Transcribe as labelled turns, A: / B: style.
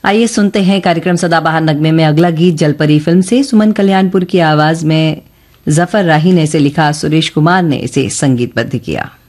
A: आइए सुनते हैं कार्यक्रम सदाबहार नगमे में अगला गीत जलपरी फिल्म से। सुमन कल्याणपुर की आवाज में जफर राही ने इसे लिखा, सुरेश कुमार ने इसे संगीतबद्ध किया।